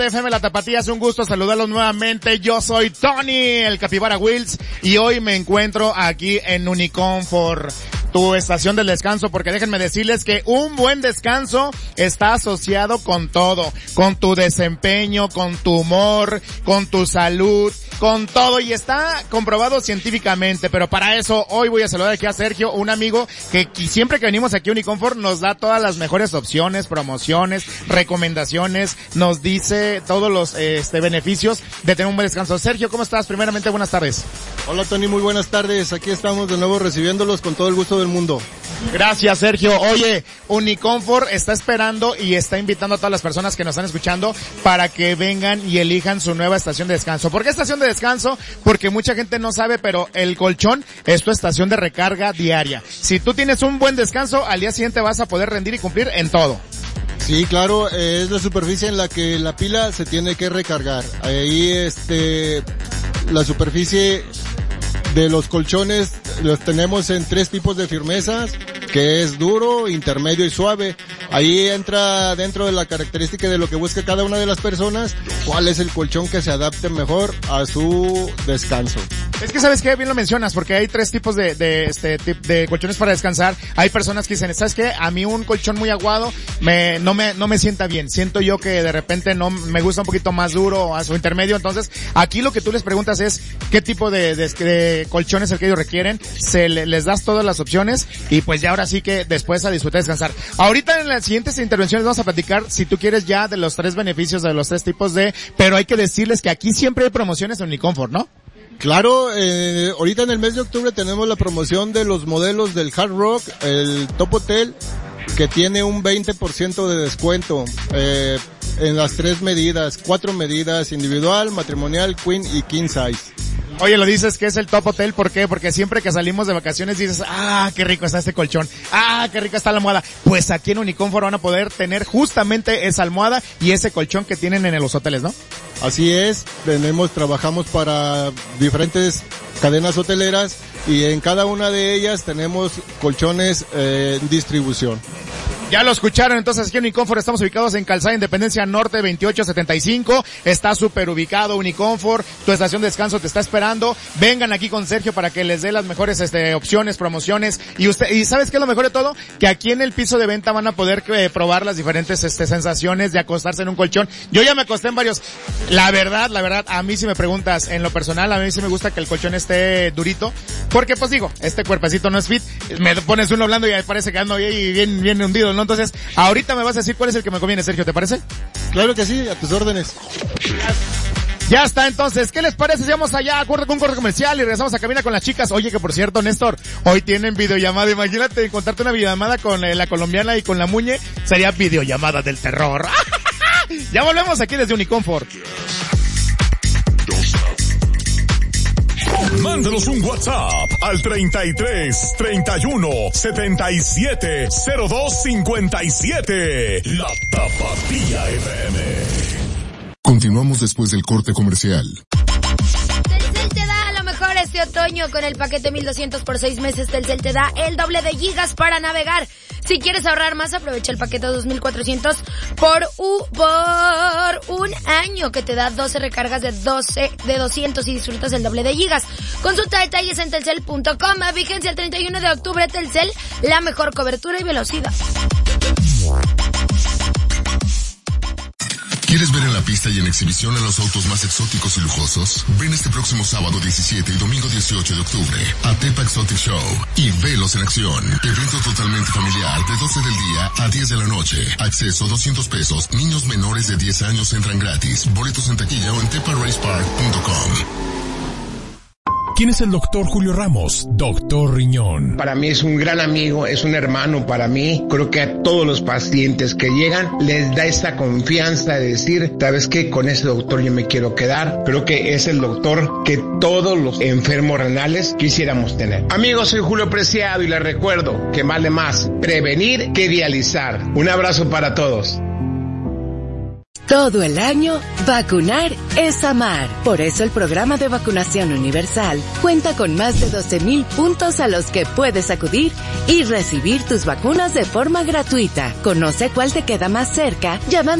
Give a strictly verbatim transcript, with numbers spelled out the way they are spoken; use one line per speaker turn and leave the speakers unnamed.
Norte F M La Tapatía, es un gusto saludarlos nuevamente. Yo soy Tony, el Capibara Wills, y hoy me encuentro aquí en Uniconfort, tu estación del descanso, porque déjenme decirles que un buen descanso está asociado con todo, con tu desempeño, con tu humor, con tu salud, con todo, y está comprobado científicamente. Pero para eso hoy voy a saludar aquí a Sergio, un amigo que siempre que venimos aquí a Uniconfort nos da todas las mejores opciones, promociones, recomendaciones, nos dice todos los este beneficios de tener un buen descanso. Sergio, ¿cómo estás? Primeramente, buenas tardes.
Hola Tony, muy buenas tardes. Aquí estamos de nuevo recibiéndolos con todo el gusto del mundo.
Gracias, Sergio. Oye, Uniconfort está esperando y está invitando a todas las personas que nos están escuchando para que vengan y elijan su nueva estación de descanso. ¿Por qué estación de descanso? Porque mucha gente no sabe, pero el colchón es tu estación de recarga diaria. Si tú tienes un buen descanso, al día siguiente vas a poder rendir y cumplir en todo.
Sí, claro, eh, es la superficie en la que la pila se tiene que recargar. Ahí, este, la superficie de los colchones los tenemos en tres tipos de firmezas, que es duro, intermedio y suave. Ahí entra dentro de la característica de lo que busca cada una de las personas, cuál es el colchón que se adapte mejor a su descanso.
Es que sabes qué, bien lo mencionas, porque hay tres tipos de, de este tip de colchones para descansar. Hay personas que dicen, ¿sabes qué? A mí un colchón muy aguado me, no me, no me sienta bien. Siento yo que de repente no me gusta un poquito más duro o a su intermedio. Entonces, aquí lo que tú les preguntas es, ¿qué tipo de, de, de colchón es el que ellos requieren? Se le, les das todas las opciones y pues ya ahora sí que después a disfrutar descansar. Ahorita en las siguientes intervenciones vamos a platicar, si tú quieres, ya de los tres beneficios de los tres tipos de, pero hay que decirles que aquí siempre hay promociones en Uniconfort, ¿no?
Claro, eh, ahorita en el mes de octubre tenemos la promoción de los modelos del Hard Rock, el Top Hotel, que tiene un veinte por ciento de descuento, eh, en las tres medidas, cuatro medidas, individual, matrimonial, queen y king size.
Oye, lo dices que es el Top Hotel, ¿por qué? Porque siempre que salimos de vacaciones dices, ah, qué rico está este colchón, ah, qué rica está la almohada. Pues aquí en Uniconfort van a poder tener justamente esa almohada y ese colchón que tienen en los hoteles, ¿no?
Así es, tenemos, trabajamos para diferentes cadenas hoteleras y en cada una de ellas tenemos colchones eh, en distribución.
Ya lo escucharon, entonces aquí en Uniconfort estamos ubicados en Calzada Independencia Norte veintiocho setenta y cinco, está súper ubicado Uniconfort, tu estación de descanso te está esperando. Vengan aquí con Sergio para que les dé las mejores este opciones, promociones, y usted, y ¿sabes qué es lo mejor de todo? Que aquí en el piso de venta van a poder eh, probar las diferentes este sensaciones de acostarse en un colchón. Yo ya me acosté en varios. La verdad, la verdad, a mí si me preguntas, en lo personal, a mí sí me gusta que el colchón esté durito, porque pues digo, este cuerpecito no es fit, me pones uno blando y me parece que ando bien, bien, bien hundido, ¿no? Entonces, ahorita me vas a decir cuál es el que me conviene, Sergio, ¿te parece?
Claro que sí, a tus órdenes.
Ya está, entonces, ¿qué les parece si vamos allá, acuerdo con un corte comercial y regresamos a cabina con las chicas? Oye, que por cierto, Néstor, hoy tienen videollamada, imagínate encontrarte una videollamada con eh, la colombiana y con la Muñe, sería videollamada del terror. Ya volvemos aquí desde Uniconfort.
Mándanos un WhatsApp al treinta y tres, treinta y uno, setenta y siete, cero dos cincuenta y siete. La Tapatía F M.
Continuamos después del corte comercial.
Telcel te da lo mejor este otoño con el paquete mil doscientos por seis meses. Telcel te da el doble de gigas para navegar. Si quieres ahorrar más, aprovecha el paquete dos mil cuatrocientos por, u, por un año, que te da doce recargas de doce de doscientos y disfrutas el doble de gigas. Consulta detalles en telcel punto com. Vigencia el treinta y uno de octubre. Telcel, la mejor cobertura y velocidad.
¿Quieres ver en la pista y en exhibición a los autos más exóticos y lujosos? Ven este próximo sábado diecisiete y domingo dieciocho de octubre a Tepa Exotic Show y velos en acción. Evento totalmente familiar de doce del día a diez de la noche. Acceso doscientos pesos. Niños menores de diez años entran gratis. Boletos en taquilla o en tepa race park punto com.
¿Quién es el doctor Julio Ramos? Doctor Riñón.
Para mí es un gran amigo, es un hermano para mí. Creo que a todos los pacientes que llegan les da esta confianza de decir, ¿sabes qué? Con ese doctor yo me quiero quedar. Creo que es el doctor que todos los enfermos renales quisiéramos tener. Amigos, soy Julio Preciado y les recuerdo que vale más prevenir que dializar. Un abrazo para todos.
Todo el año, vacunar es amar. Por eso el programa de vacunación universal cuenta con más de doce mil puntos a los que puedes acudir y recibir tus vacunas de forma gratuita. Conoce cuál te queda más cerca llamando